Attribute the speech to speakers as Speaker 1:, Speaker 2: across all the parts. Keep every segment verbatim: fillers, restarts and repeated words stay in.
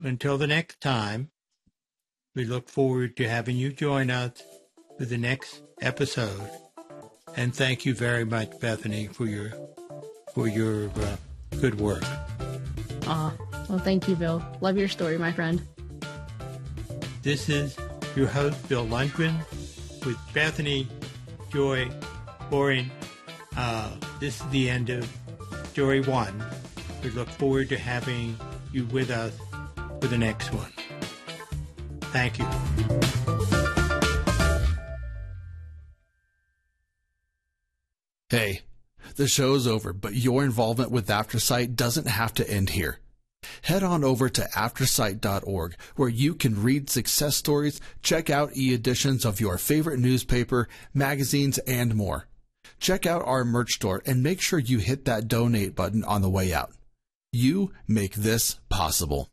Speaker 1: until the next time, we look forward to having you join us for the next episode. And thank you very much, Bethany, for your for your uh, good work.
Speaker 2: Aw, well, thank you, Bill. Love your story, my friend.
Speaker 1: This is your host, Bill Lundgren, with Bethany Joy Boring. Uh, this is the end of Story One. We look forward to having you with us for the next one. Thank you.
Speaker 3: Hey, the show's over, but your involvement with AfterSight doesn't have to end here. Head on over to aftersight dot org, where you can read success stories, check out e-editions of your favorite newspaper, magazines, and more. Check out our merch store and make sure you hit that donate button on the way out. You make this possible.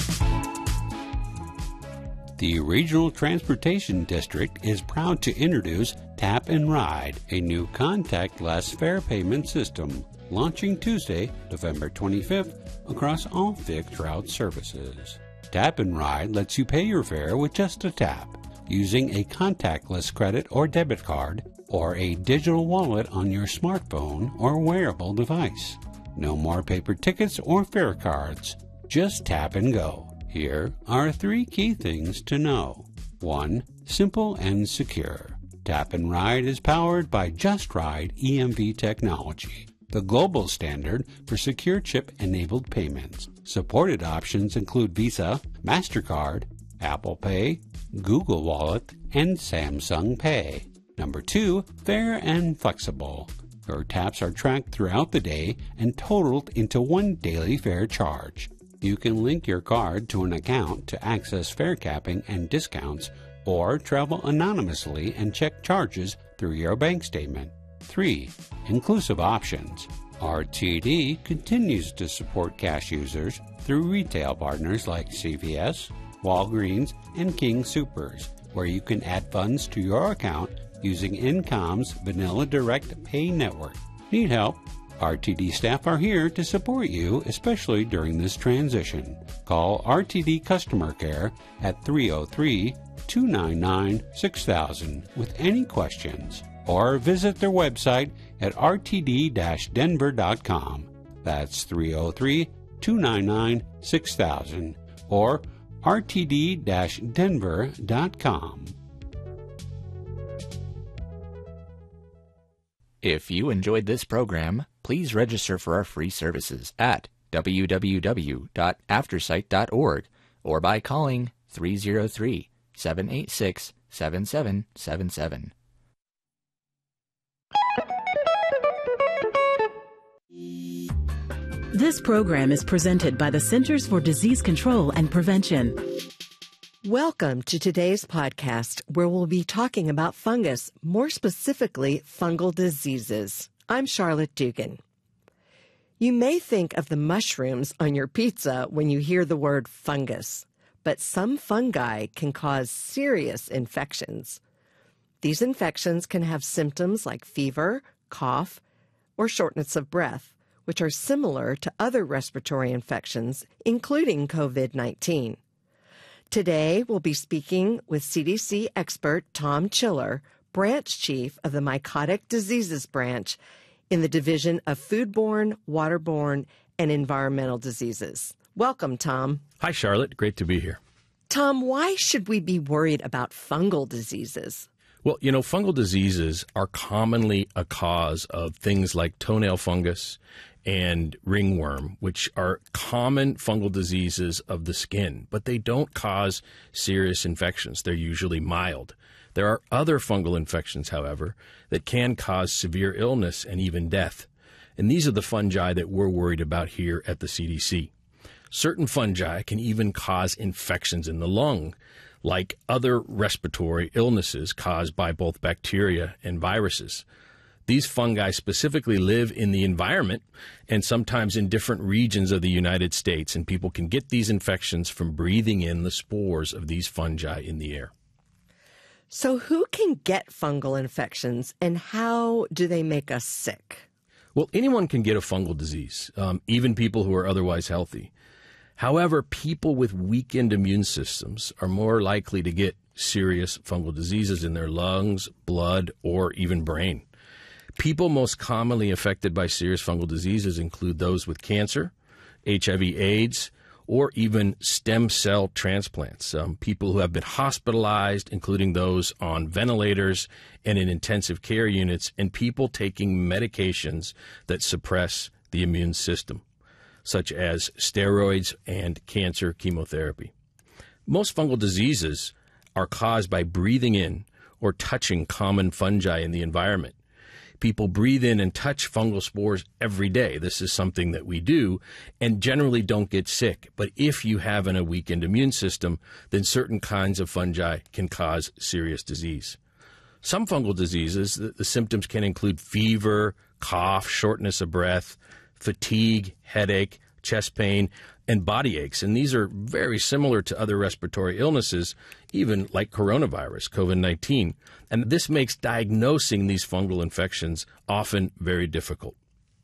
Speaker 4: The Regional Transportation District is proud to introduce Tap and Ride, a new contactless fare payment system, launching Tuesday, November twenty-fifth, across all fixed route services. Tap and Ride lets you pay your fare with just a tap, using a contactless credit or debit card or a digital wallet on your smartphone or wearable device. No more paper tickets or fare cards. Just tap and go. Here are three key things to know. One, simple and secure. Tap and Ride is powered by Just Ride E M V technology, the global standard for secure chip-enabled payments. Supported options include Visa, MasterCard, Apple Pay, Google Wallet, and Samsung Pay. Number two, fair and flexible. Your taps are tracked throughout the day and totaled into one daily fare charge. You can link your card to an account to access fare capping and discounts, or travel anonymously and check charges through your bank statement. Three, inclusive options. R T D continues to support cash users through retail partners like C V S, Walgreens, and King Soopers, where you can add funds to your account using Incom's Vanilla Direct Pay network. Need help? R T D staff are here to support you, especially during this transition. Call R T D Customer Care at three oh three, two nine nine, six thousand with any questions, or visit their website at r t d dash denver dot com. That's three oh three, two nine nine, six thousand or r t d dash denver dot com.
Speaker 5: If you enjoyed this program, please register for our free services at w w w dot aftersight dot org or by calling three oh three, seven eight six, seven seven seven seven.
Speaker 6: This program is presented by the Centers for Disease Control and Prevention.
Speaker 7: Welcome to today's podcast, where we'll be talking about fungus, more specifically fungal diseases. I'm Charlotte Dugan. You may think of the mushrooms on your pizza when you hear the word fungus, but some fungi can cause serious infections. These infections can have symptoms like fever, cough, or shortness of breath, which are similar to other respiratory infections, including COVID nineteen. Today, we'll be speaking with C D C expert Tom Chiller, branch chief of the Mycotic Diseases Branch in the Division of Foodborne, Waterborne, and Environmental Diseases. Welcome, Tom.
Speaker 8: Hi, Charlotte. Great to be here.
Speaker 7: Tom, why should we be worried about fungal diseases?
Speaker 8: Well, you know, fungal diseases are commonly a cause of things like toenail fungus and ringworm, which are common fungal diseases of the skin, but they don't cause serious infections. They're usually mild. There are other fungal infections, however, that can cause severe illness and even death. And these are the fungi that we're worried about here at the C D C. Certain fungi can even cause infections in the lung, like other respiratory illnesses caused by both bacteria and viruses. These fungi specifically live in the environment and sometimes in different regions of the United States, and people can get these infections from breathing in the spores of these fungi in the air.
Speaker 7: So who can get fungal infections, and how do they make us sick?
Speaker 8: Well, anyone can get a fungal disease, um, even people who are otherwise healthy. However, people with weakened immune systems are more likely to get serious fungal diseases in their lungs, blood, or even brain. People most commonly affected by serious fungal diseases include those with cancer, H I V AIDS, or even stem cell transplants. Um, people who have been hospitalized, including those on ventilators and in intensive care units, and people taking medications that suppress the immune system, such as steroids and cancer chemotherapy. Most fungal diseases are caused by breathing in or touching common fungi in the environment. People breathe in and touch fungal spores every day. This is something that we do and generally don't get sick. But if you have an, a weakened immune system, then certain kinds of fungi can cause serious disease. Some fungal diseases, the, the symptoms can include fever, cough, shortness of breath, fatigue, headache, chest pain, and body aches. And these are very similar to other respiratory illnesses, even like coronavirus, COVID nineteen. And this makes diagnosing these fungal infections often very difficult.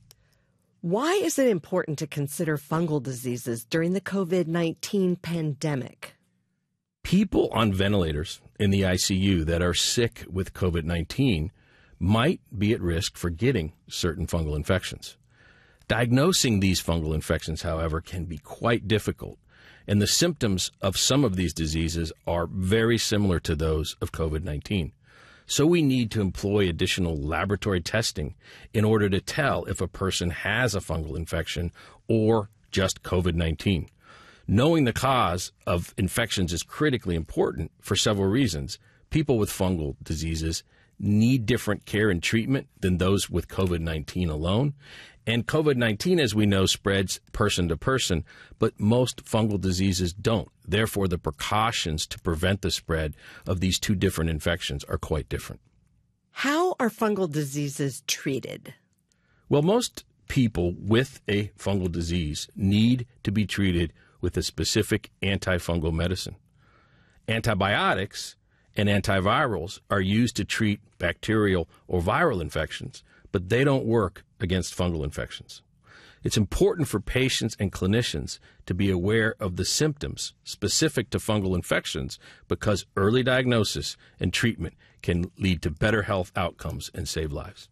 Speaker 7: Why is it important to consider fungal diseases during the COVID nineteen pandemic?
Speaker 8: People on ventilators in the I C U that are sick with COVID nineteen might be at risk for getting certain fungal infections. Diagnosing these fungal infections, however, can be quite difficult, and the symptoms of some of these diseases are very similar to those of COVID nineteen. So we need to employ additional laboratory testing in order to tell if a person has a fungal infection or just COVID nineteen. Knowing the cause of infections is critically important for several reasons. People with fungal diseases need different care and treatment than those with COVID nineteen alone. And COVID nineteen, as we know, spreads person to person, but most fungal diseases don't. Therefore, the precautions to prevent the spread of these two different infections are quite different.
Speaker 7: How are fungal diseases treated?
Speaker 8: Well, most people with a fungal disease need to be treated with a specific antifungal medicine. Antibiotics and antivirals are used to treat bacterial or viral infections, but they don't work against fungal infections. It's important for patients and clinicians to be aware of the symptoms specific to fungal infections because early diagnosis and treatment can lead to better health outcomes and save lives.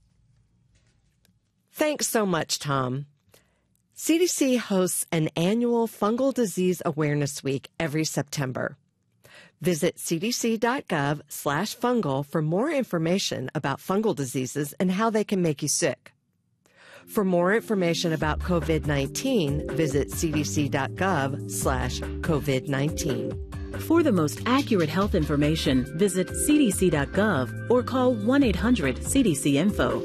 Speaker 7: Thanks so much, Tom. C D C hosts an annual Fungal Disease Awareness Week every September. Visit cdc.gov slash fungal for more information about fungal diseases and how they can make you sick. For more information about COVID nineteen, visit cdc.gov slash COVID nineteen.
Speaker 6: For the most accurate health information, visit c d c dot gov or call one eight hundred C D C info.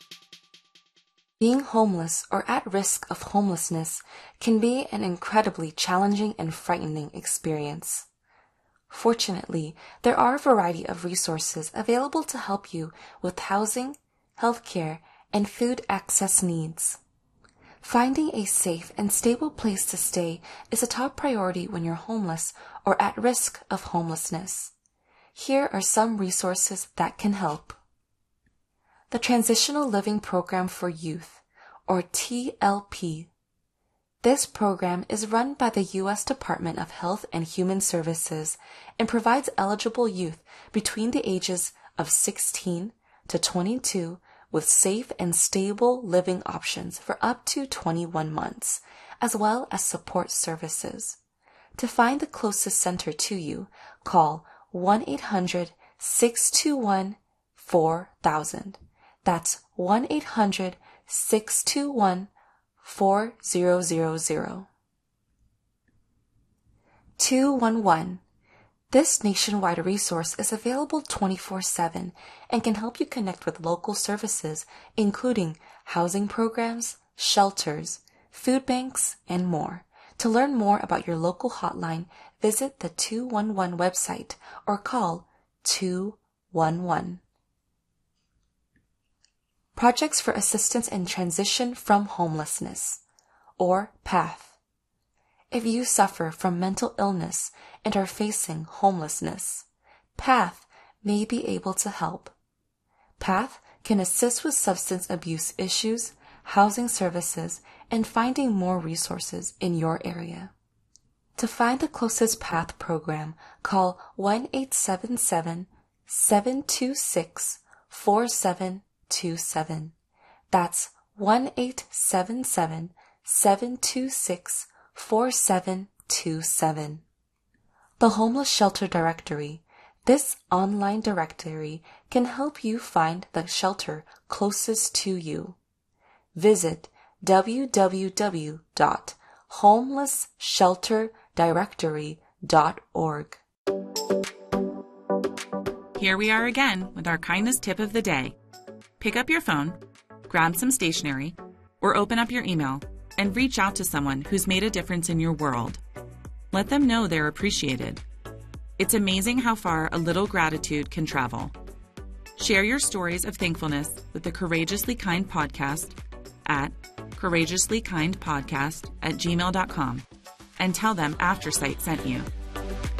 Speaker 9: Being homeless or at risk of homelessness can be an incredibly challenging and frightening experience. Fortunately, there are a variety of resources available to help you with housing, healthcare, and food access needs. Finding a safe and stable place to stay is a top priority when you're homeless or at risk of homelessness. Here are some resources that can help. The Transitional Living Program for Youth, or T L P. This program is run by the U S Department of Health and Human Services and provides eligible youth between the ages of sixteen to twenty-two with safe and stable living options for up to twenty-one months, as well as support services. To find the closest center to you, call one eight hundred six two one four thousand. That's one eight hundred six two one four thousand. two one one. This nationwide resource is available twenty-four seven and can help you connect with local services, including housing programs, shelters, food banks, and more. To learn more about your local hotline, visit the two one one website or call two one one. Projects for Assistance in Transition from Homelessness, or PATH. If you suffer from mental illness and are facing homelessness, PATH may be able to help. PATH can assist with substance abuse issues, housing services, and finding more resources in your area. To find the closest PATH program, call one eight seven seven, seven two six, four seven two seven. That's one eight seven seven, seven two six, four seven two seven. The Homeless Shelter Directory. This online directory can help you find the shelter closest to you. Visit w w w dot homeless shelter directory dot org.
Speaker 10: Here we are again with our kindness tip of the day. Pick up your phone, grab some stationery, or open up your email and reach out to someone who's made a difference in your world. Let them know they're appreciated. It's amazing how far a little gratitude can travel. Share your stories of thankfulness with the Courageously Kind podcast at courageously kind podcast at gmail dot com and tell them AfterSight sent you.